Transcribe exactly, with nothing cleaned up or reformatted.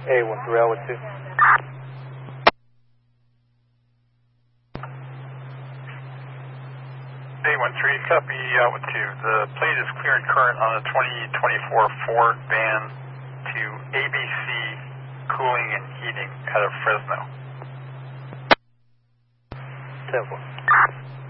A one three L two. A one three, copy Outwood two. The plate is clear and current on a twenty twenty-four Ford van to A B C Cooling and Heating out of Fresno. ten four.